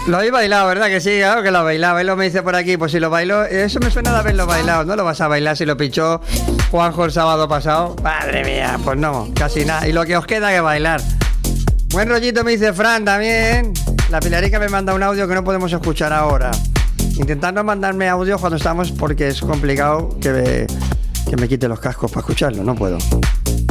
Lo habéis bailado, ¿verdad que sí? Claro que lo bailado. Él lo me dice por aquí, pues si lo bailó, eso me suena de haberlo bailado. ¿No lo vas a bailar si lo pinchó Juanjo el sábado pasado? Madre mía, pues no, casi nada. Y lo que os queda que bailar. Buen rollito me dice Fran también. La Pilarica me manda un audio que no podemos escuchar ahora. Intentad no mandarme audio cuando estamos porque es complicado que me quite los cascos para escucharlo, no puedo.